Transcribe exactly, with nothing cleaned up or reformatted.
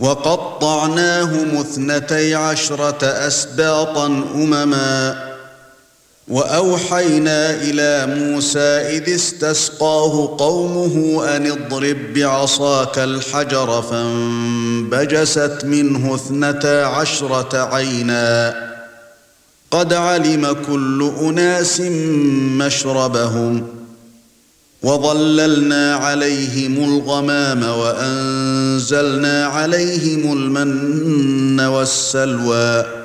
وقطعناهم اثنتي عشرة أسباطا أمما وأوحينا إلى موسى إذ استسقاه قومه أن اضرب بعصاك الحجر فانبجست منه اثنتا عشرة عينا قد علم كل أناس مشربهم وظللنا عليهم الغمام وأنزلنا عليهم المن والسلوى